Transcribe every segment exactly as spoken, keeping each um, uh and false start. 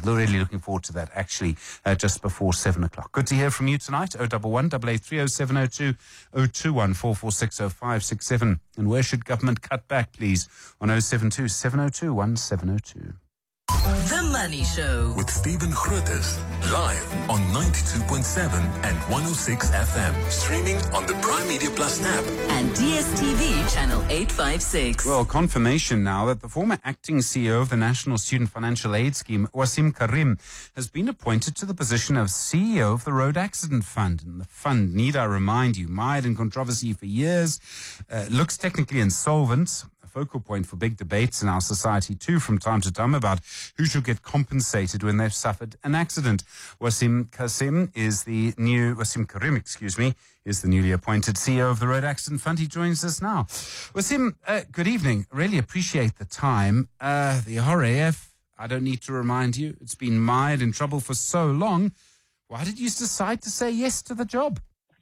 really looking forward to that, actually, uh, just before seven o'clock. Good to hear from you tonight. oh one one, eight eight three, oh seven oh two, oh two one, four four six, oh five six seven. And where should government cut back, please? On oh seven two, seven oh two, one seven oh two. The Money Show with Stephen Grootes, live on ninety-two point seven and one oh six F M, streaming on the Prime Media Plus app and D S T V channel eight fifty-six. Well, confirmation now that the former acting C E O of the National Student Financial Aid Scheme, Wasim Karim, has been appointed to the position of C E O of the Road Accident Fund. And the fund, need I remind you, mired in controversy for years, uh, looks technically insolvent. Focal point for big debates in our society too from time to time about who should get compensated when they've suffered an accident. Wasim Kasim is the new, Wasim Karim, excuse me, is the newly appointed C E O of the Road Accident Fund. He joins us now. Wasim, uh, good evening. Really appreciate the time. Uh, the R A F, I don't need to remind you, it's been mired in trouble for so long. Why did you decide to say yes to the job?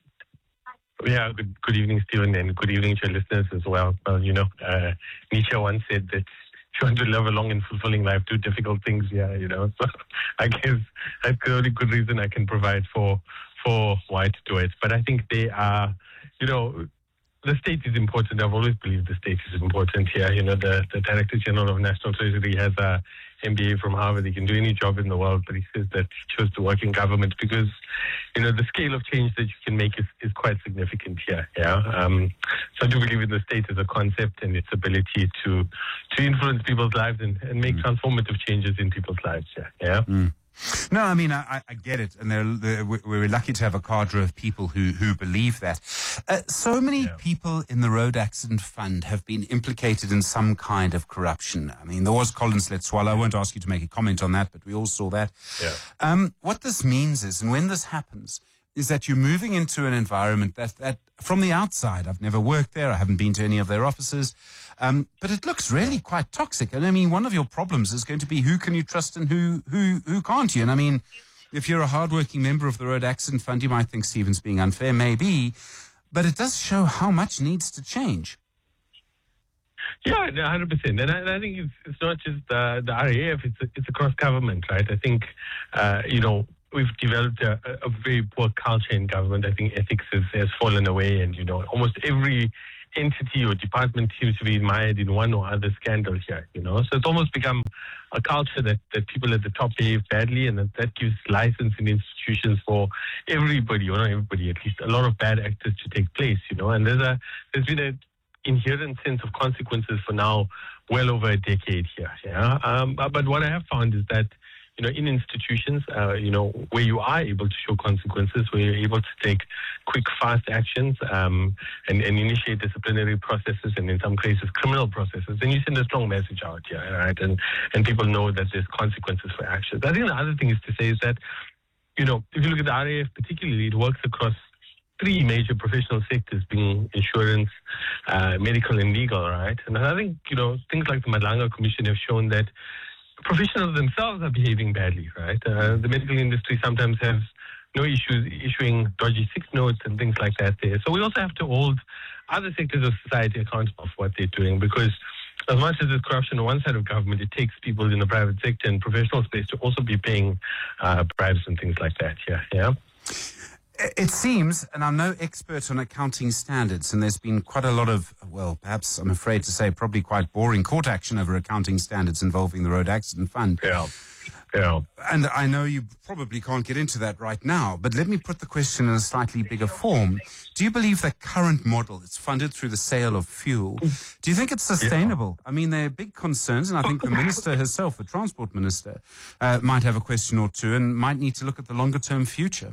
Yeah, good, good evening, Stephen, and good evening to your listeners as well. Well, you know, uh, Nietzsche once said that if you want to live a long and fulfilling life, do difficult things, yeah, you know. So I guess that's the only good reason I can provide for for why to do it. But I think they are, you know, the state is important. I've always believed the state is important here. You know, the, the Director General of National Treasury has a M B A from Harvard. He can do any job in the world, but he says that he chose to work in government because, you know, the scale of change that you can make is, is quite significant here. Yeah. Um, so I do believe in the state as a concept and its ability to to influence people's lives and, and make mm. transformative changes in people's lives. Yeah. Yeah. Mm. No, I mean, I, I get it. And they're, they're, we're lucky to have a cadre of people who, who believe that. Uh, so many yeah. people in the Road Accident Fund have been implicated in some kind of corruption. I mean, there was Collins Letsoala. I won't ask you to make a comment on that, but we all saw that. Yeah. Um, what this means is, and when this happens, is that you're moving into an environment that, that from the outside, I've never worked there, I haven't been to any of their offices, um, but it looks really quite toxic. And I mean, one of your problems is going to be who can you trust and who who who can't you? And I mean, if you're a hardworking member of the Road Accident Fund, you might think Stephen's being unfair, maybe, but it does show how much needs to change. Yeah, one hundred percent. And I, and I think it's, it's not just uh, the R A F, it's, it's across government, right? I think, uh, you know, we've developed a, a very poor culture in government. I think ethics has, has fallen away, and, you know, almost every entity or department seems to be mired in one or other scandal here, you know. So it's almost become a culture that, that people at the top behave badly, and that, that gives license in institutions for everybody, or not everybody, at least a lot of bad actors to take place, you know. And there's a there's been an inherent sense of consequences for now well over a decade here, yeah. Um, but, but what I have found is that, you know, in institutions, uh, you know, where you are able to show consequences, where you're able to take quick, fast actions um, and, and initiate disciplinary processes and in some cases criminal processes, then you send a strong message out here, right? And and people know that there's consequences for actions. I think the other thing is to say is that, you know, if you look at the R A F particularly, it works across three major professional sectors, being insurance, uh, medical and legal, right? And I think, you know, things like the Madlanga Commission have shown that professionals themselves are behaving badly, right? Uh, the medical industry sometimes has no issues issuing dodgy sick notes and things like that there. So we also have to hold other sectors of society accountable for what they're doing, because as much as there's corruption on one side of government, it takes people in the private sector and professional space to also be paying uh, bribes and things like that. Yeah, yeah. It seems, and I'm no expert on accounting standards, and there's been quite a lot of, well, perhaps I'm afraid to say probably quite boring court action over accounting standards involving the Road Accident Fund. Yeah, yeah. And I know you probably can't get into that right now, but let me put the question in a slightly bigger form. Do you believe the current model, it's funded through the sale of fuel, do you think it's sustainable? Yeah. I mean, there are big concerns, and I think the minister herself, the transport minister, uh, might have a question or two and might need to look at the longer-term future.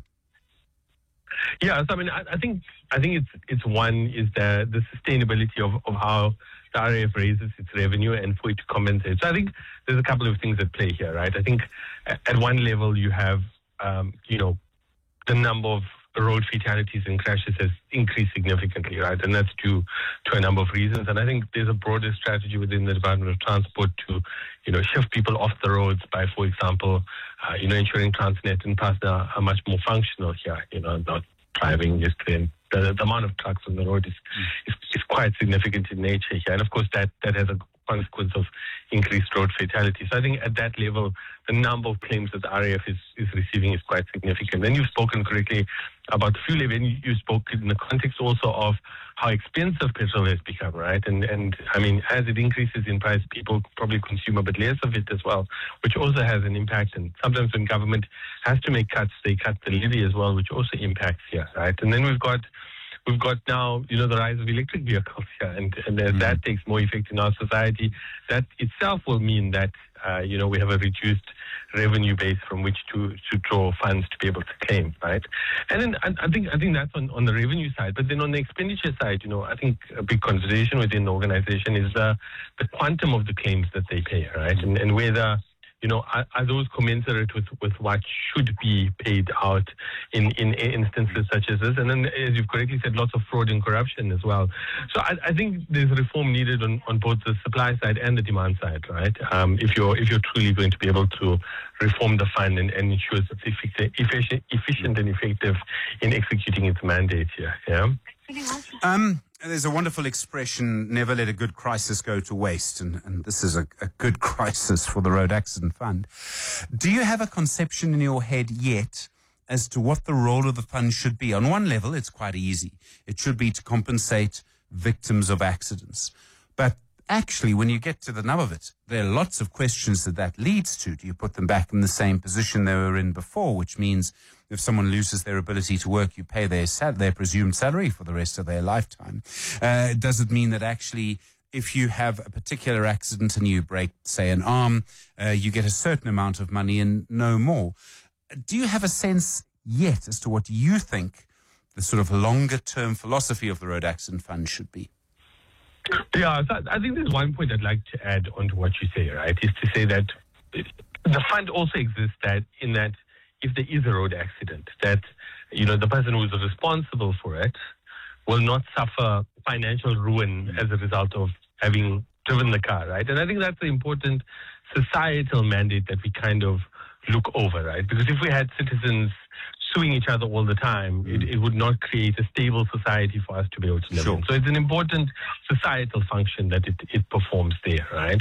Yeah, so I mean, I, I think I think it's it's one is the the sustainability of, of how the R A F raises its revenue and for it to compensate. So I think there's a couple of things at play here, right? I think at one level you have, um, you know, the number of road fatalities and crashes has increased significantly, right? And that's due to a number of reasons. And I think there's a broader strategy within the Department of Transport to, you know, shift people off the roads by, for example, uh, you know, ensuring Transnet and PASNA are, are much more functional here, you know, not driving just the, the, the amount of trucks on the road is, mm. is is quite significant in nature here. And of course that, that has a consequence of increased road fatalities. So I think at that level, the number of claims that the R A F is, is receiving is quite significant. And you've spoken correctly about the fuel levy, and you spoke in the context also of how expensive petrol has become, right? And, and I mean, as it increases in price, people probably consume a bit less of it as well, which also has an impact. And sometimes when government has to make cuts, they cut the levy as well, which also impacts here, right? And then we've got We've got now, you know, the rise of electric vehicles here, and, and as mm. that takes more effect in our society, that itself will mean that, uh, you know, we have a reduced revenue base from which to, to draw funds to be able to claim, right? And then I, I think I think that's on, on the revenue side. But then on the expenditure side, you know, I think a big consideration within the organization is uh, the quantum of the claims that they pay, right? And, and whether, you know, are, are those commensurate with, with what should be paid out in, in instances such as this? And then, as you've correctly said, lots of fraud and corruption as well. So I, I think there's reform needed on, on both the supply side and the demand side, right? Um, if you're if you're truly going to be able to reform the fund and, and ensure it's efficient, efficient and effective in executing its mandate here. Yeah. Um. There's a wonderful expression, never let a good crisis go to waste, and, and this is a, a good crisis for the Road Accident Fund. Do you have a conception in your head yet as to what the role of the fund should be? On one level, it's quite easy. It should be to compensate victims of accidents. But actually, when you get to the nub of it, there are lots of questions that that leads to. Do you put them back in the same position they were in before, which means if someone loses their ability to work, you pay their sal- their presumed salary for the rest of their lifetime? Uh, does it mean that actually, if you have a particular accident and you break, say, an arm, uh, you get a certain amount of money and no more? Do you have a sense yet as to what you think the sort of longer-term philosophy of the Road Accident Fund should be? Yeah, so I think there's one point I'd like to add onto what you say, right, is to say that the fund also exists that in that if there is a road accident, that, you know, the person who is responsible for it will not suffer financial ruin as a result of having driven the car, right? And I think that's the important societal mandate that we kind of look over, right? Because if we had citizens suing each other all the time, it, it would not create a stable society for us to be able to live sure. in. So it's an important societal function that it, it performs there, right?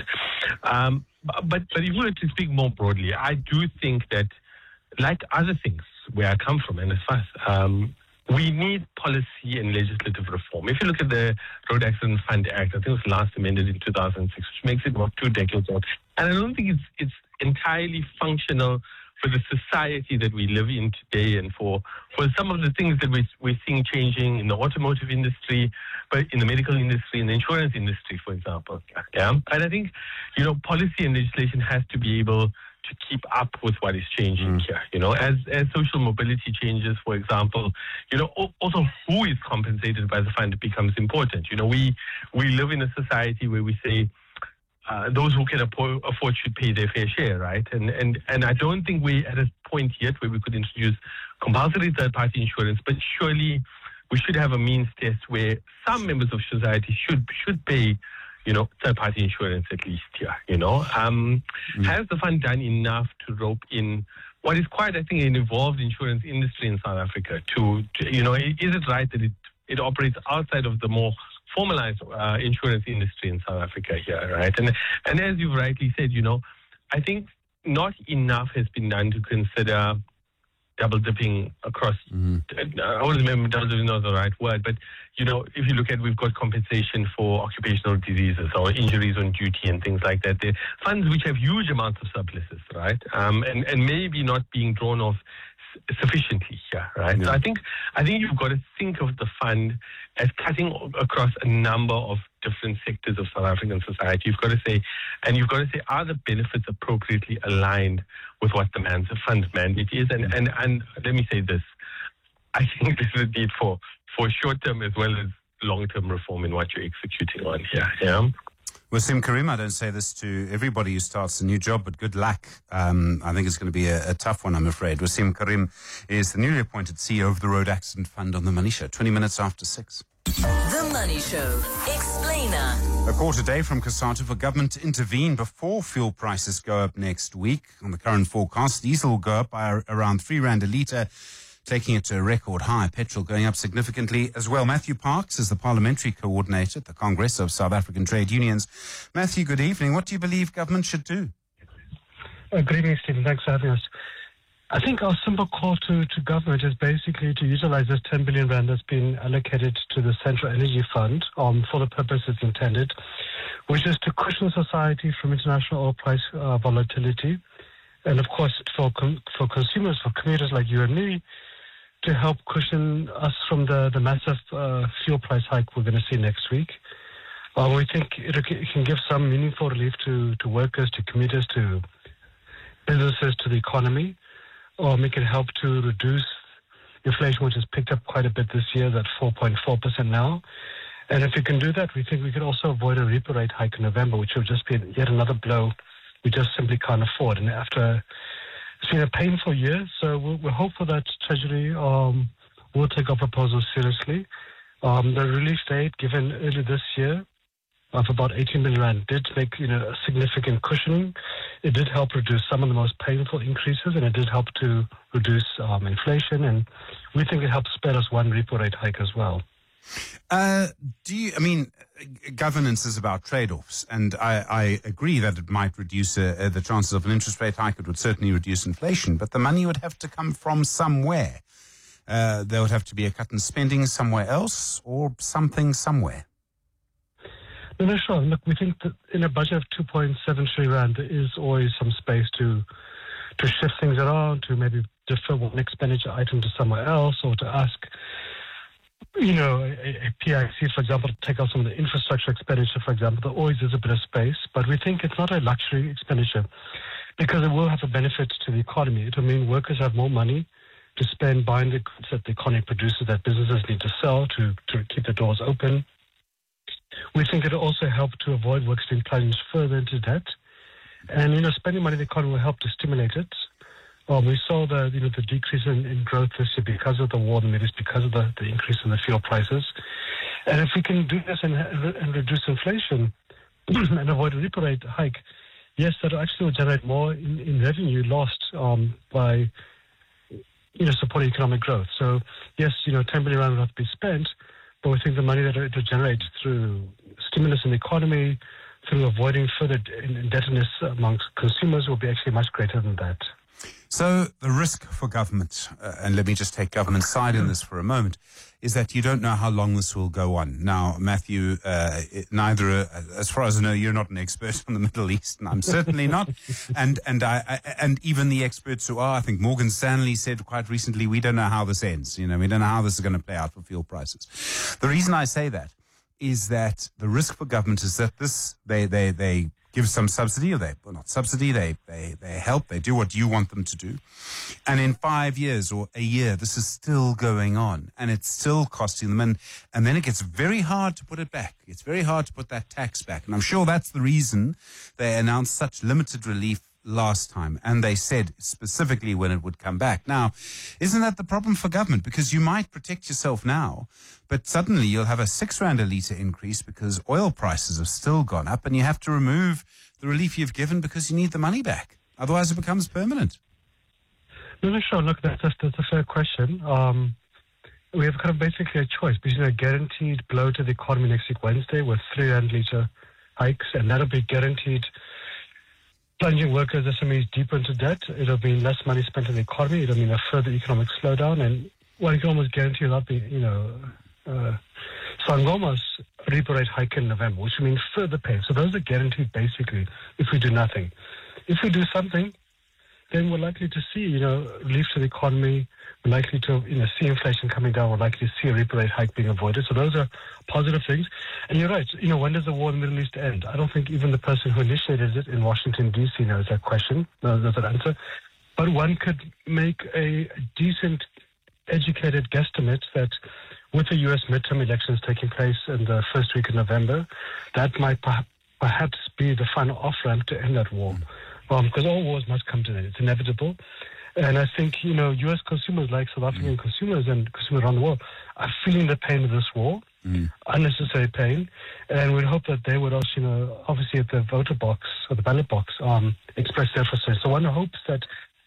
Um, but, but if we were to speak more broadly, I do think that, like other things where I come from, and as far as, um, we need policy and legislative reform. If you look at the Road Accident Fund Act, I think it was last amended in two thousand six, which makes it about two decades old. And I don't think it's it's entirely functional for the society that we live in today, and for, for some of the things that we're, we're seeing changing in the automotive industry, but in the medical industry, in the insurance industry, for example. Yeah. And I think, you know, policy and legislation has to be able to keep up with what is changing mm. here. You know, as as social mobility changes, for example, you know, also who is compensated by the fund becomes important. You know, we we live in a society where we say uh, those who can afford, afford should pay their fair share, right? And and and I don't think we're at a point yet where we could introduce compulsory third-party insurance, but surely we should have a means test where some members of society should should pay, you know, third-party insurance at least here, you know. Um, mm. Has the fund done enough to rope in what is quite, I think, an evolved insurance industry in South Africa to, to you know, is it right that it, it operates outside of the more formalized uh, insurance industry in South Africa here, right? And, and as you've rightly said, you know, I think not enough has been done to consider double dipping across, mm-hmm. I wouldn't remember double dipping is not the right word, but, you know, if you look at, we've got compensation for occupational diseases or injuries on duty and things like that. They're funds which have huge amounts of surpluses, right? Um, and, and maybe not being drawn off sufficiently here, right? Yeah. So I think I think you've got to think of the fund as cutting across a number of different sectors of South African society. You've got to say, and you've got to say, are the benefits appropriately aligned with what the man's fund's mandate is? And and and let me say this: I think this is a need for for short-term as well as long-term reform in what you're executing on here. Yeah. Wasim Karim, I don't say this to everybody who starts a new job, but good luck. Um, I think it's going to be a, a tough one, I'm afraid. Wasim Karim is the newly appointed C E O of the Road Accident Fund on The Money Show, twenty minutes after six. The Money Show. Explainer. A call today from COSATU for government to intervene before fuel prices go up next week. On the current forecast, diesel will go up by around three rand a litre taking it to a record high. Petrol going up significantly as well. Matthew Parks is the parliamentary coordinator at the Congress of South African Trade Unions. Matthew, good evening. What do you believe government should do? Uh, good evening, Stephen. Thanks for having us. I think our simple call to, to government is basically to utilize this ten billion rand that's been allocated to the Central Energy Fund um, for the purpose it's intended, which is to cushion society from international oil price uh, volatility. And of course, for com- for consumers, for commuters like you and me, to help cushion us from the, the massive uh, fuel price hike we're going to see next week. Uh, we think it, it can give some meaningful relief to, to workers, to commuters, to businesses, to the economy. Or make it help to reduce inflation, which has picked up quite a bit this year, at four point four percent now. And if we can do that, we think we could also avoid a repo rate hike in November, which would just be yet another blow we just simply can't afford. And after it's been a painful year, so we're, we're hopeful that Treasury um, will take our proposals seriously. Um, the relief aid given earlier this year of about eighteen million rand did make, you know, a significant cushioning. It did help reduce some of the most painful increases, and it did help to reduce um, inflation. And we think it helps spare us one repo rate hike as well. Uh, do you, I mean, governance is about trade-offs, and I, I agree that it might reduce uh, the chances of an interest rate hike. It would certainly reduce inflation, but the money would have to come from somewhere. Uh, there would have to be a cut in spending somewhere else, or something somewhere. No, no, sure. Look, we think that in a budget of two point seven trillion rand, there is always some space to to shift things around, to maybe defer one expenditure item to somewhere else, or to ask, you know, a, a P I C, for example, to take out some of the infrastructure expenditure, for example. There always is a bit of space, but we think it's not a luxury expenditure because it will have a benefit to the economy. It will mean workers have more money to spend buying the goods that the economy produces that businesses need to sell to, to keep the doors open. We think it will also help to avoid workers being plunged further into debt. And, you know, spending money in the economy will help to stimulate it. Um, we saw the, you know, the decrease in, in growth this year because of the war in the Middle East, because of the, the increase in the fuel prices. And if we can do this and, and reduce inflation and avoid a repo rate hike, yes, that actually will generate more in, in revenue lost um, by, you know, supporting economic growth. So, yes, you know, ten billion rand will have to be spent, but we think the money that it will generate through stimulus in the economy, through avoiding further indebtedness amongst consumers, will be actually much greater than that. So the risk for government, uh, and let me just take government's side in this for a moment, is that you don't know how long this will go on. Now, Matthew, uh, it, neither, uh, as far as I know, you're not an expert on the Middle East, and I'm certainly not. And and I, I and even the experts who are, I think Morgan Stanley said quite recently, we don't know how this ends. You know, we don't know how this is going to play out for fuel prices. The reason I say that is that the risk for government is that this they they they. give some subsidy, or they, well, not subsidy, they, they, they help, they do what you want them to do. And in five years or a year, this is still going on and it's still costing them. And, and then it gets very hard to put it back. It's very hard to put that tax back. And I'm sure that's the reason they announced such limited relief last time. And they said specifically when it would come back. Now, isn't that the problem for government? Because you might protect yourself now, but suddenly you'll have a six rand a litre increase because oil prices have still gone up and you have to remove the relief you've given because you need the money back. Otherwise it becomes permanent. No, no, sure. Look, that's, that's, that's a fair question. Um, we have kind of basically a choice between a guaranteed blow to the economy next week Wednesday with three rand litre hikes, and that'll be guaranteed plunging workers, S M Es deeper into debt. It'll mean less money spent in the economy. It'll mean a further economic slowdown. And one can almost guarantee that'll be, you know, uh, Sangoma's repo rate hike in November, which will mean further pain. So those are guaranteed basically if we do nothing. If we do something, then we're likely to see, you know, relief to the economy. We're likely to, you know, see inflation coming down. We're likely to see a repo rate hike being avoided. So those are positive things. And you're right. You know, when does the war in the Middle East end? I don't think even the person who initiated it in Washington, D C knows that question, knows that answer. But one could make a decent, educated guesstimate that with the U S midterm elections taking place in the first week of November, that might perhaps be the final off-ramp to end that war. Um, because all wars must come to an end. It's inevitable. And I think, you know, U S consumers like South African mm. consumers and consumers around the world are feeling the pain of this war, mm. unnecessary pain. And we'd hope that they would also, you know, obviously at the voter box or the ballot box, um, express their frustration. So one hopes that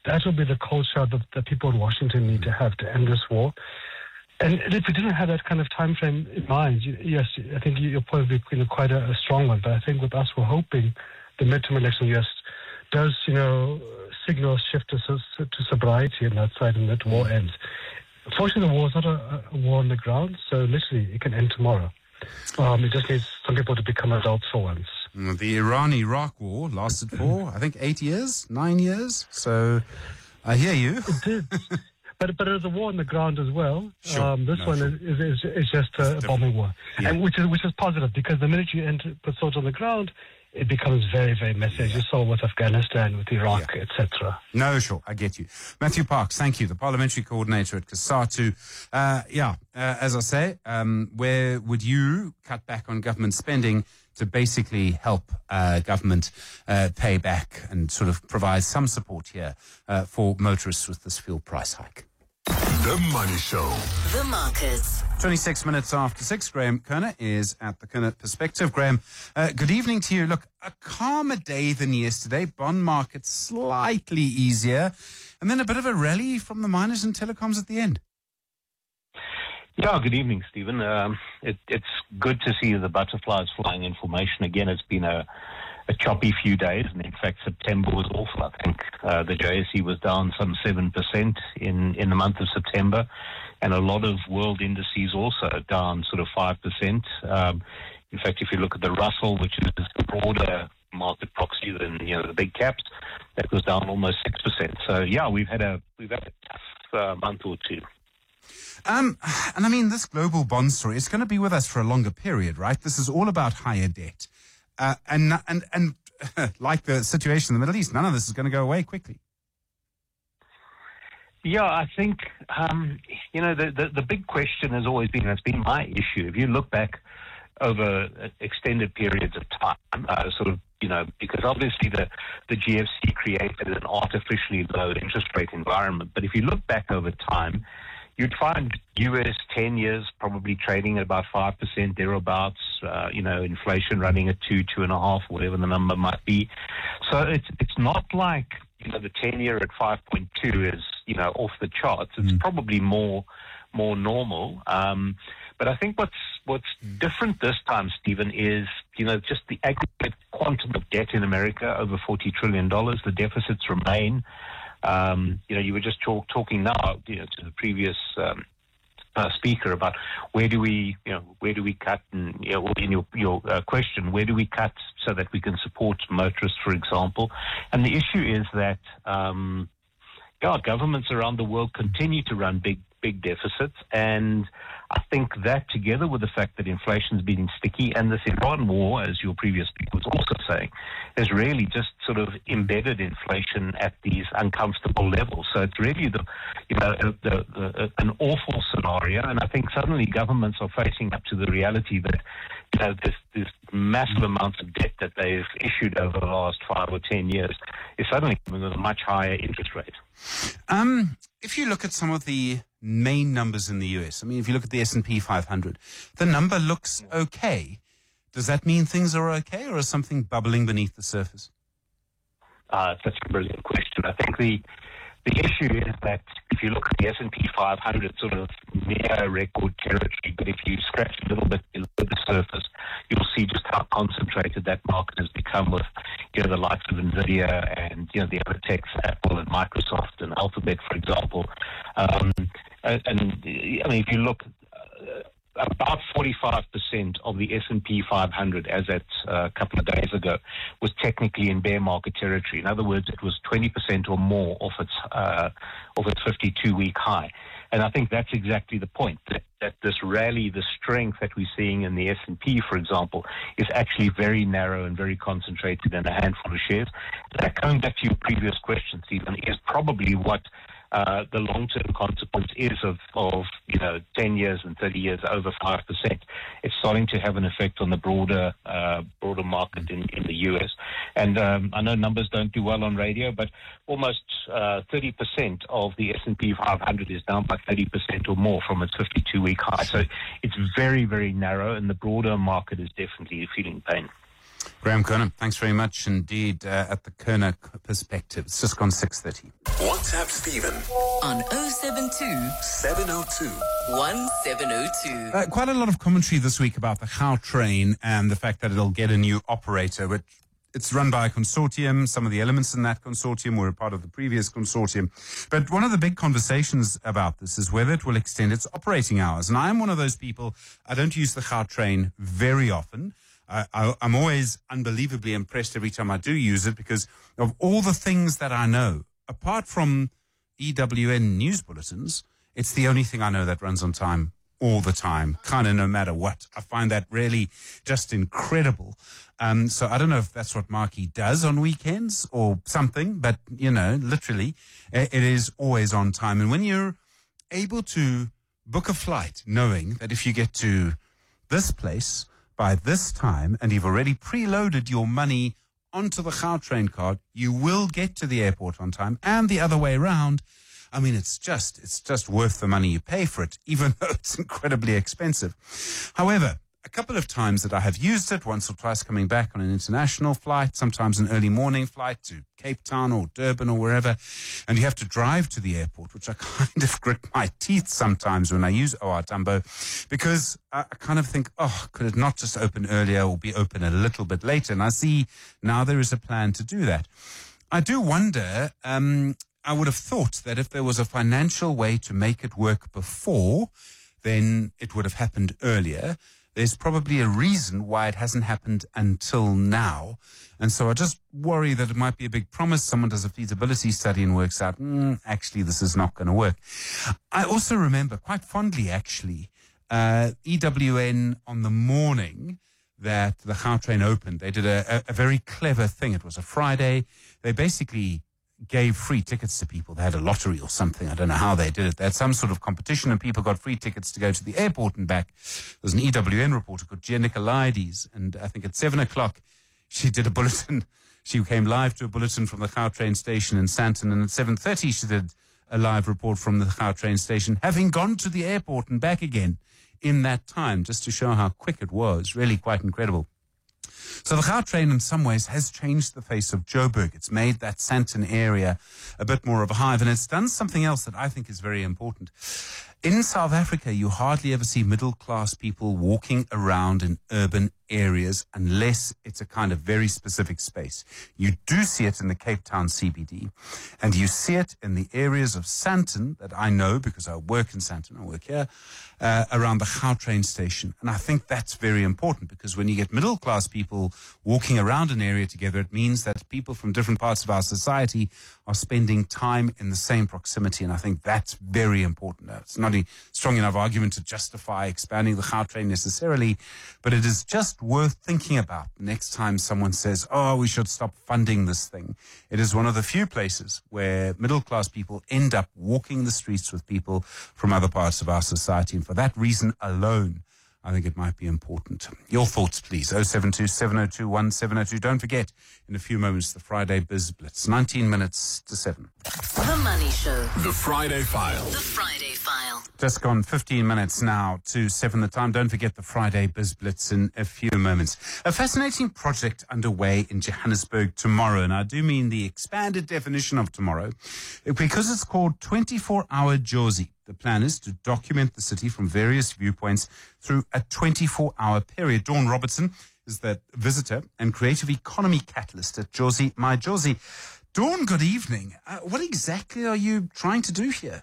that will be the culture that the people in Washington need to have to end this war. And if we didn't have that kind of time frame in mind, you, yes, I think your point would be, you know, quite a, a strong one. But I think with us, we're hoping the midterm election, yes, does, you know, signal shift to, to sobriety on that side and that war ends. Unfortunately, the war is not a, a war on the ground, so literally it can end tomorrow. Um, it just needs some people to become adults for once. The Iran-Iraq war lasted for, I think, eight years, nine years. So I hear you. It did. But but it was a war on the ground as well. Sure. Um, this no, one sure. is, is is just a, a bombing war, Yeah. and which is which is positive because the minute you enter put swords on the ground, it becomes very very messy. As you saw with Afghanistan, with Iraq, Yeah. et cetera. No, sure, I get you. Matthew Parks, thank you, the parliamentary coordinator at COSATU. Uh, yeah, uh, as I say, um, where would you cut back on government spending to basically help uh, government uh, pay back and sort of provide some support here uh, for motorists with this fuel price hike? The Money Show. The markets. twenty-six minutes after six, Graham Kerner is at the Kerner Perspective. Graham, uh, good evening to you. Look, a calmer day than yesterday. Bond market slightly easier. And then a bit of a rally from the miners and telecoms at the end. Yeah, good evening, Stephen. Um, it, it's good to see the butterflies flying in formation again. It's been a, a choppy few days, and in fact, September was awful. I think uh, the J S E was down some seven percent in, in the month of September, and a lot of world indices also down sort of five percent. Um, in fact, if you look at the Russell, which is a broader market proxy than, you know, the big caps, that was down almost six percent. So, yeah, we've had a we've had a tough uh, month or two. Um, and I mean, this global bond story is going to be with us for a longer period, right? This is all about higher debt. Uh, and, and, and like the situation in the Middle East, none of this is going to go away quickly. Yeah, I think, um, you know, the, the, the big question has always been, it's been my issue. If you look back over extended periods of time, uh, sort of, you know, because obviously the, the G F C created an artificially low interest rate environment. But if you look back over time, you'd find U S ten years probably trading at about five percent thereabouts, uh, you know, inflation running at two, two and a half, whatever the number might be. So it's it's not like, you know, the ten year at five point two is, you know, off the charts. It's mm. probably more more normal. Um, but I think what's what's different this time, Stephen, is, you know, just the aggregate quantum of debt in America, over forty trillion dollars. The deficits remain. Um, you know, you were just talk, talking now, you know, to the previous um, uh, speaker about where do we, you know, where do we cut, and, you know, in your your uh, question, where do we cut so that we can support motorists, for example? And the issue is that, um, yeah, governments around the world continue to run big big deficits, and I think that, together with the fact that inflation's been sticky, and this Iran war, as your previous speaker was also saying, has really just sort of embedded inflation at these uncomfortable levels. So it's really the, you know, the, the, an awful scenario, and I think suddenly governments are facing up to the reality that, you know, this, this massive amounts of debt that they've issued over the last five or ten years is suddenly coming with a much higher interest rate. Um, if you look at some of the main numbers in the U S, I mean, if you look at the S and P five hundred, the number looks okay. Does that mean things are okay, or is something bubbling beneath the surface? Uh, that's a brilliant question. I think the the issue is that if you look at the S and P five hundred, sort of near record territory, but if you scratch a little bit below the surface, you'll see just how concentrated that market has become with, you know, the likes of NVIDIA and, you know, the other techs, Apple and Microsoft and Alphabet, for example. Um, and, and, I mean, if you look, uh, about forty-five percent of the S and P five hundred, as at uh, a couple of days ago, was technically in bear market territory. In other words, it was twenty percent or more off its uh, off its fifty-two week high. And I think that's exactly the point, that, that this rally, the strength that we're seeing in the S and P, for example, is actually very narrow and very concentrated in a handful of shares. That, coming back to your previous question, Stephen, is probably what Uh, the long-term consequence is of, of, you know, ten years and thirty years over five percent. It's starting to have an effect on the broader uh, broader market in, in the U S. And um, I know numbers don't do well on radio, but almost uh, thirty percent of the S and P five hundred is down by thirty percent or more from its fifty-two week high. So it's very, very narrow, and the broader market is definitely feeling pain. Graham Kerner, thanks very much indeed uh, at the Kerner Perspective. It's just gone six thirty. WhatsApp Stephen On oh seven two, seven oh two. one seven oh two. Uh, quite a lot of commentary this week about the Gautrain and the fact that it'll get a new operator, which it's run by a consortium. Some of the elements in that consortium were a part of the previous consortium. But one of the big conversations about this is whether it will extend its operating hours. And I am one of those people, I don't use the Gautrain very often. Uh, I, I'm always unbelievably impressed every time I do use it because of all the things that I know. Apart from E W N news bulletins, it's the only thing I know that runs on time all the time, kind of no matter what. I find that really just incredible. Um, so I don't know if that's what Marky does on weekends or something, but, you know, literally, it is always on time. And when you're able to book a flight knowing that if you get to this place by this time and you've already preloaded your money onto the Gautrain card, you will get to the airport on time, and the other way around. I mean, it's just, it's just worth the money you pay for it, even though it's incredibly expensive. However, a couple of times that I have used it, once or twice coming back on an international flight, sometimes an early morning flight to Cape Town or Durban or wherever, and you have to drive to the airport, which I kind of grit my teeth sometimes when I use O R Tambo, because I, I kind of think, oh, could it not just open earlier or be open a little bit later? And I see now there is a plan to do that. I do wonder, um, I would have thought that if there was a financial way to make it work before, then it would have happened earlier. There's probably a reason why it hasn't happened until now. And so I just worry that it might be a big promise. Someone does a feasibility study and works out, mm, actually, this is not going to work. I also remember quite fondly, actually, uh, E W N on the morning that the Gautrain opened. They did a, a, a very clever thing. It was a Friday. They basically gave free tickets to people. They had a lottery or something. I don't know how they did it. They had some sort of competition and people got free tickets to go to the airport and back. There was an E W N reporter called Gia Nicolaides, and I think at seven o'clock she did a bulletin. She came live to a bulletin from the Gautrain station in Sandton, and at seven thirty she did a live report from the Gautrain station, having gone to the airport and back again in that time, just to show how quick it was. Really quite incredible. So the Gautrain in some ways has changed the face of Joburg. It's made that Sandton area a bit more of a hive, and it's done something else that I think is very important. In South Africa, you hardly ever see middle-class people walking around in urban areas unless it's a kind of very specific space. You do see it in the Cape Town C B D, and you see it in the areas of Sandton that I know because I work in Sandton, I work here, uh, around the Gautrain station. And I think that's very important because when you get middle-class people walking around an area together, it means that people from different parts of our society are spending time in the same proximity, and I think that's very important. Now, it's not a strong enough argument to justify expanding the Gautrain necessarily, but it is just worth thinking about next time someone says, oh, we should stop funding this thing. It is one of the few places where middle-class people end up walking the streets with people from other parts of our society, and for that reason alone, I think it might be important. Your thoughts, please. oh seven two, seven oh two, one seven oh two. Don't forget, in a few moments, the Friday Biz Blitz. nineteen minutes to seven. The Money Show. The Friday File. The Friday File. Just gone fifteen minutes now to seven the time. Don't forget the Friday Biz Blitz in a few moments. A fascinating project underway in Johannesburg tomorrow, and I do mean the expanded definition of tomorrow, because it's called twenty-four hour Jozi. The plan is to document the city from various viewpoints through a twenty-four hour period. Dawn Robertson is the visitor and creative economy catalyst at Jozi My Jozi. Dawn, good evening. Uh, what exactly are you trying to do here?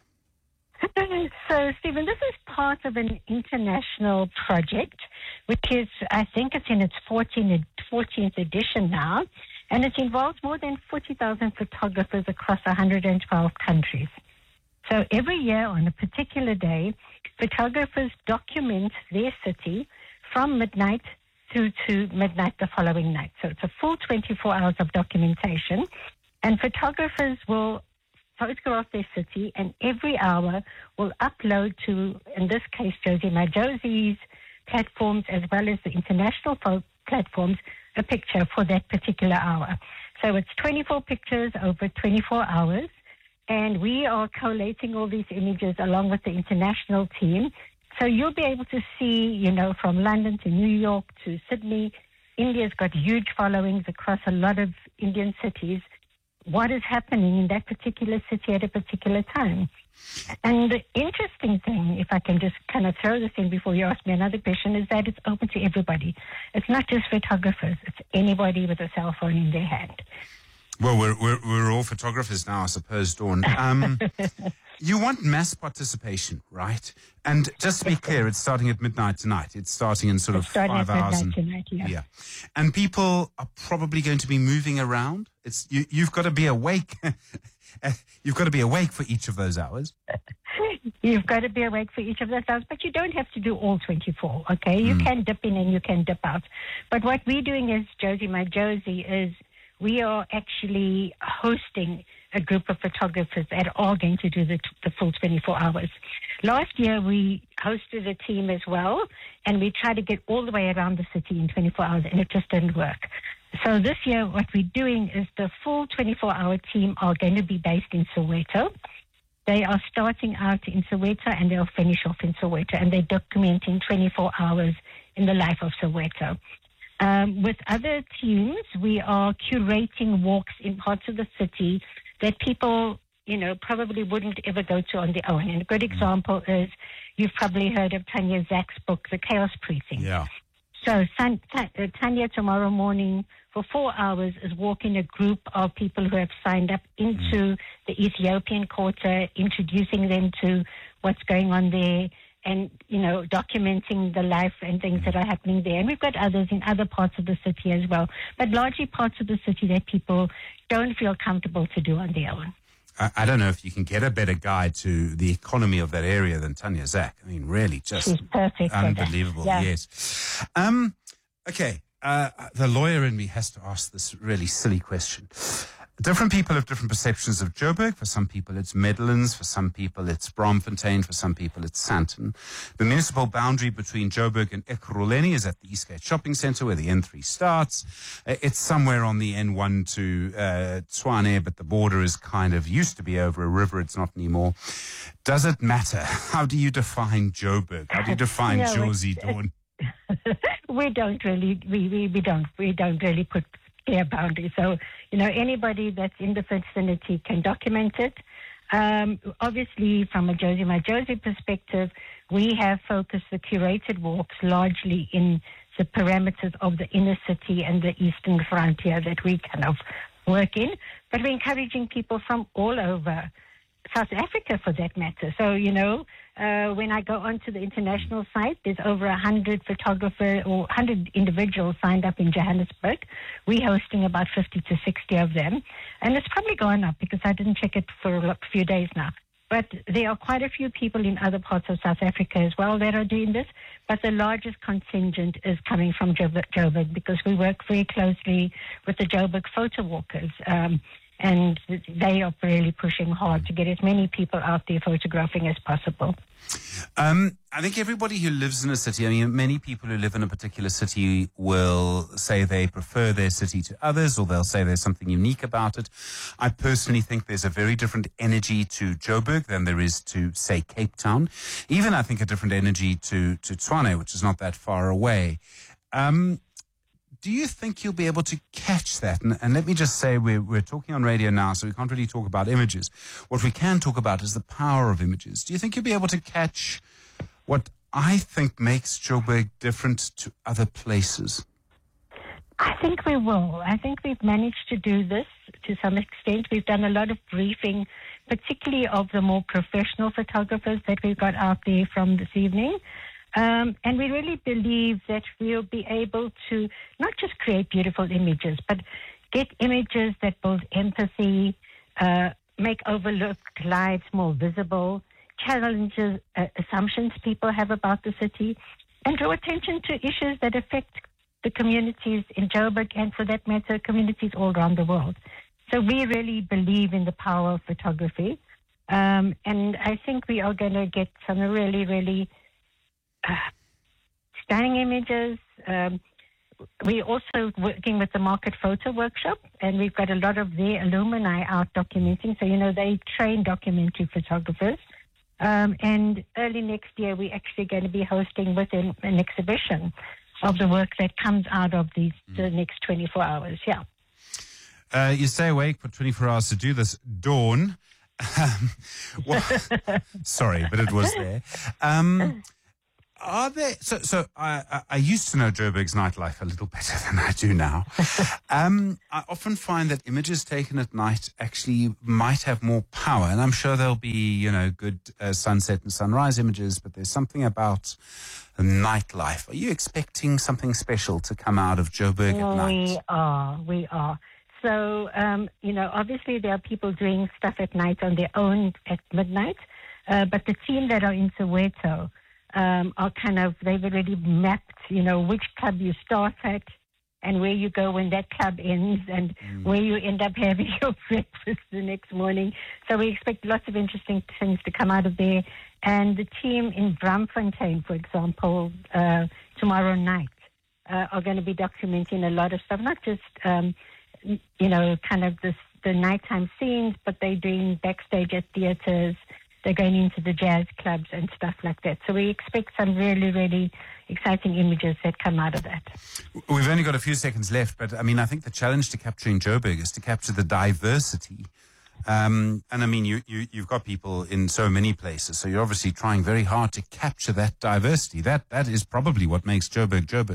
So, Stephen, this is part of an international project, which is, I think it's in its fourteenth edition now, and it involves more than forty thousand photographers across one hundred twelve countries. So every year on a particular day, photographers document their city from midnight through to midnight the following night. So it's a full twenty-four hours of documentation, and photographers will photograph their city, and every hour will upload to, in this case, Jozi My Jozi's platforms as well as the international platforms, a picture for that particular hour. So it's twenty-four pictures over twenty-four hours, and we are collating all these images along with the international team. So you'll be able to see, you know, from London to New York to Sydney, India's got huge followings across a lot of Indian cities. What is happening in that particular city at a particular time? And the interesting thing, if I can just kind of throw this in before you ask me another question, is that it's open to everybody. It's not just photographers. It's anybody with a cell phone in their hand. Well, we're, we're, we're all photographers now, I suppose, Dawn. Um, you want mass participation, right? And just to be clear, it's starting at midnight tonight. It's starting in sort of five hours. And, tonight, yeah. yeah. And people are probably going to be moving around. It's you, You've got to be awake. You've got to be awake for each of those hours. You've got to be awake for each of those hours, but you don't have to do all twenty-four, okay? You Mm. can dip in and you can dip out. But what we're doing as Josie My Josie is we are actually hosting a group of photographers that are going to do the, the full twenty-four hours. Last year, we hosted a team as well, and we tried to get all the way around the city in twenty-four hours, and it just didn't work. So this year, what we're doing is the full twenty-four hour team are going to be based in Soweto. They are starting out in Soweto, and they'll finish off in Soweto, and they're documenting twenty-four hours in the life of Soweto. Um, with other teams, we are curating walks in parts of the city that people, you know, probably wouldn't ever go to on their own. And a good example is, you've probably heard of Tanya Zach's book, The Chaos Precinct. Yeah. So San, Ta- uh, Tanya tomorrow morning for four hours is walking a group of people who have signed up into mm. the Ethiopian Quarter, introducing them to what's going on there, and, you know, documenting the life and things that are happening there. And we've got others in other parts of the city as well, but largely parts of the city that people don't feel comfortable to do on their own. I, I don't know if you can get a better guide to the economy of that area than Tanya Zach. I mean, really, just She's perfect unbelievable. Yeah. Yes. Um, okay. Uh, the lawyer in me has to ask this really silly question. Different people have different perceptions of Joburg. For some people, it's Meadlands. For some people, it's Braamfontein. For some people, it's Sandton. The municipal boundary between Joburg and Ekurhuleni is at the Eastgate Shopping Centre, where the N three starts. Uh, it's somewhere on the N one to uh, Tshwane, but the border is kind of used to be over a river. It's not anymore. Does it matter? How do you define Joburg? How do you define No, Josie Dawn? we don't really, we, we, we don't, we don't really put clear boundaries. So, you know, anybody that's in the vicinity can document it. Um, obviously, from a Josie My Josie perspective, we have focused the curated walks largely in the parameters of the inner city and the eastern frontier that we kind of work in. But we're encouraging people from all over South Africa, for that matter. So, you know, uh, when I go onto the international site, there's over one hundred photographers or one hundred individuals signed up in Johannesburg. We're hosting about fifty to sixty of them. And it's probably gone up because I didn't check it for a few days now. But there are quite a few people in other parts of South Africa as well that are doing this. But the largest contingent is coming from Joburg, Joburg because we work very closely with the Joburg photo walkers. Um, And they are really pushing hard to get as many people out there photographing as possible. Um, I think everybody who lives in a city, I mean, many people who live in a particular city will say they prefer their city to others, or they'll say there's something unique about it. I personally think there's a very different energy to Joburg than there is to, say, Cape Town. Even, I think, a different energy to, to Tshwane, which is not that far away. Um, Do you think you'll be able to catch that? And, and let me just say, we're, we're talking on radio now, so we can't really talk about images. What we can talk about is the power of images. Do you think you'll be able to catch what I think makes Joburg different to other places? I think we will. I think we've managed to do this to some extent. We've done a lot of briefing, particularly of the more professional photographers that we've got out there from this evening. Um, and we really believe that we'll be able to not just create beautiful images, but get images that build empathy, uh, make overlooked lives more visible, challenges uh, assumptions people have about the city, and draw attention to issues that affect the communities in Joburg and, for that matter, communities all around the world. So we really believe in the power of photography. Um, and I think we are going to get some really, really Uh, stunning images. Um, we're also working with the Market Photo Workshop, and we've got a lot of their alumni out documenting. So, you know, they train documentary photographers. Um, and early next year, we're actually going to be hosting with them an exhibition. of the work that comes out of these the next twenty-four hours. Yeah. Uh, you stay awake for twenty-four hours to do this, Dawn. Um, well, sorry, but it was there. Um, are there? So, so I, I, I used to know Joburg's nightlife a little better than I do now. Um, I often find that images taken at night actually might have more power, and I'm sure there'll be, you know, good uh, sunset and sunrise images. But there's something about the nightlife. Are you expecting something special to come out of Joburg at night? We are. We are. So, um, you know, obviously there are people doing stuff at night on their own at midnight, uh, but the team that are in Soweto um, are kind of, they've already mapped, you know, which club you start at and where you go when that club ends and mm. where you end up having your breakfast the next morning. So we expect lots of interesting things to come out of there. And the team in Braamfontein, for example, uh, tomorrow night uh, are going to be documenting a lot of stuff, not just... Um, you know, kind of this, the nighttime scenes, but they're doing backstage at theatres, they're going into the jazz clubs and stuff like that. So we expect some really, really exciting images that come out of that. We've only got a few seconds left, but I mean, I think the challenge to capturing Joburg is to capture the diversity. Um, and I mean, you, you, you've got people in so many places, so you're obviously trying very hard to capture that diversity. That That is probably what makes Joburg Joburg.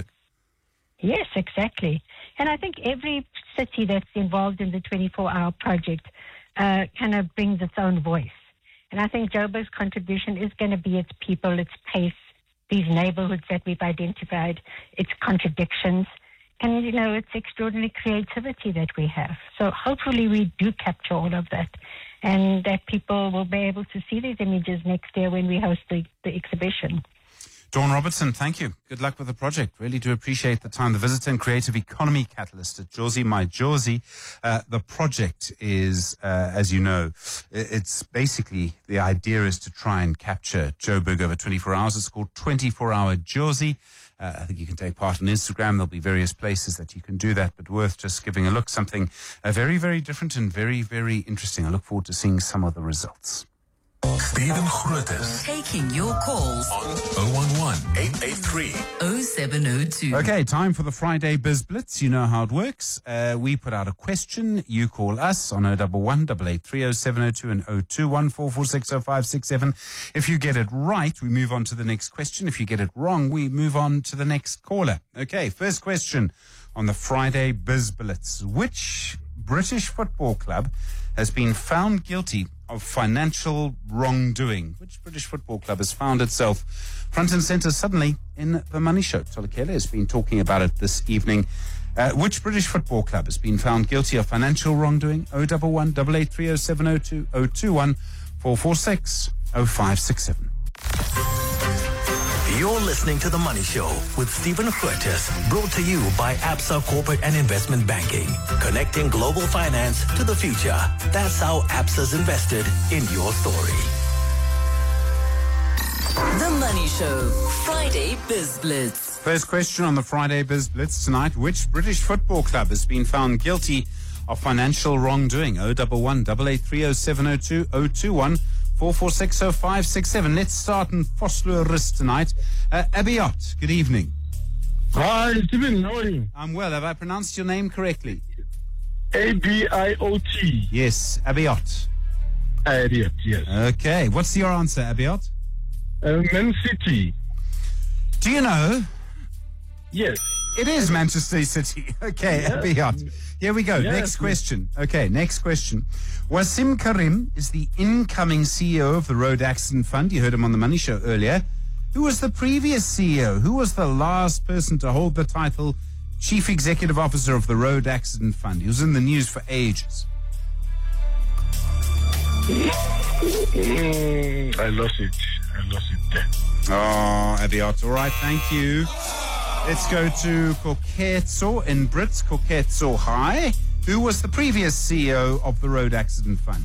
Yes, exactly. And I think every city that's involved in the twenty-four hour project uh, kind of brings its own voice. And I think Joburg's contribution is going to be its people, its pace, these neighborhoods that we've identified, its contradictions, and, you know, its extraordinary creativity that we have. So hopefully we do capture all of that and that people will be able to see these images next year when we host the, the exhibition. Dawn Robertson, thank you. Good luck with the project. Really do appreciate the time. The Visitor and Creative Economy Catalyst at Jozi My Jozi. Uh, the project is, uh, as you know, it's basically, the idea is to try and capture Joburg over twenty-four hours. It's called twenty-four hour Jozi. Uh, I think you can take part on Instagram. There'll be various places that you can do that, but worth just giving a look. Something uh, very, very different and very, very interesting. I look forward to seeing some of the results. Stephen Grootes Taking your calls on oh one one, eight eight three, oh seven oh two. Okay, time for the Friday Biz Blitz. You know how it works. Uh, we put out a question. You call us on oh one one, eight eight three, oh seven oh two and oh two one, four four six, oh five six seven. If you get it right, we move on to the next question. If you get it wrong, we move on to the next caller. Okay, first question on the Friday Biz Blitz. Which British football club has been found guilty of financial wrongdoing? Which British football club has found itself front and center suddenly in the Money Show? Tolakele has been talking about it this evening. Uh, which British football club has been found guilty of financial wrongdoing? oh one one, eight eight three, oh seven oh two, oh two one, four four six, oh five six seven. You're listening to The Money Show with Stephen Grootes, brought to you by Absa Corporate and Investment Banking, connecting global finance to the future. That's how Absa's invested in your story. The Money Show, Friday Biz Blitz. First question on the Friday Biz Blitz tonight. Which British football club has been found guilty of financial wrongdoing? oh one one, eight eight three, oh seven oh two, oh two one, four four six, oh five six seven. Let's start in Vosloorus tonight. Uh, Abiot, good evening. Hi, Stephen. How are you? I'm well. Have I pronounced your name correctly? A B I O T. Yes, Abiot. Abiot, yes. Okay. What's your answer, Abiot? Uh, Man City. Do you know? Yes. It is Manchester City. Okay, Yes. Abiot. Here we go. Yes. Next question. Okay, next question. Wasim Karim is the incoming C E O of the Road Accident Fund. You heard him on the Money Show earlier. Who was the previous C E O? Who was the last person to hold the title Chief Executive Officer of the Road Accident Fund? He was in the news for ages. Mm, I lost it. I lost it there. Oh, Abiot. All right, thank you. Let's go to Koketso in Brits. Koketso, hi. Who was the previous C E O of the Road Accident Fund?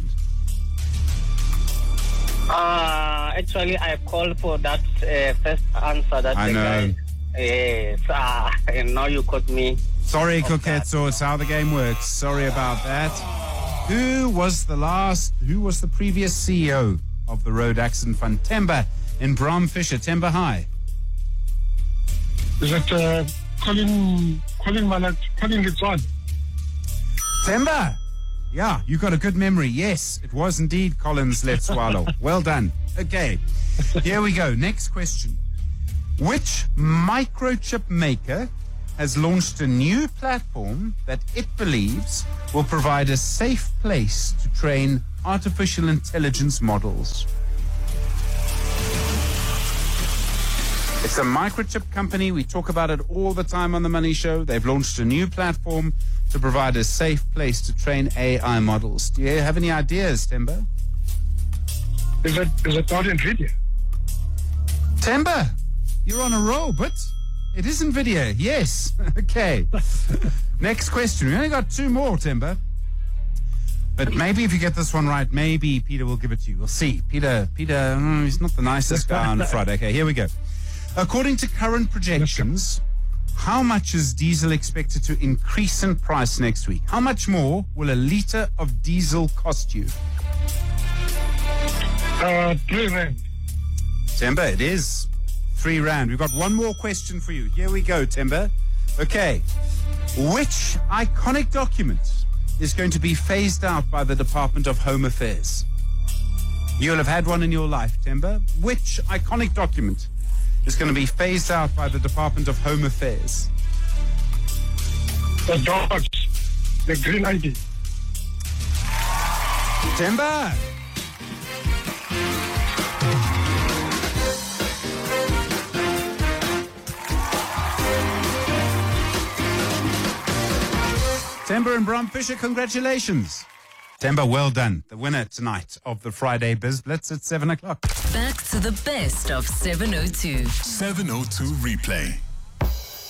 Uh, actually, I called for that uh, first answer. That I the know. Guy, yes, uh, and now you caught me. Sorry, Koketso. It's how the game works. Sorry about that. Who was the last, who was the previous C E O of the Road Accident Fund? Temba in Bram Fisher. Temba, hi. Is it uh, Colin, Colin Malak, Colin Litzwan? Temba. Yeah, you got a good memory. Yes, it was indeed Collins Let Swallow. Well done. Okay, here we go. Next question. Which microchip maker has launched a new platform that it believes will provide a safe place to train artificial intelligence models? It's a microchip company. We talk about it all the time on The Money Show. They've launched a new platform to provide a safe place to train A I models. Do you have any ideas, Temba? Is it, is it not NVIDIA? Temba, you're on a roll, but it is NVIDIA. Yes. Okay. Next question. We only got two more, Temba. But maybe if you get this one right, maybe Peter will give it to you. We'll see. Peter, Peter, mm, he's not the nicest guy on Friday. Okay, here we go. According to current projections, how much is diesel expected to increase in price next week? How much more will a litre of diesel cost you? Uh, three rand. Temba, it is three rand. We've got one more question for you. Here we go, Temba. Okay. Which iconic document is going to be phased out by the Department of Home Affairs? You'll have had one in your life, Temba. Which iconic document is going to be phased out by the Department of Home Affairs? The dogs. The green I D. Temba! Temba and Bram Fisher, congratulations. Temba, well done. The winner tonight of the Friday Biz Blitz at seven o'clock. Back to the best of seven oh two. seven oh two replay.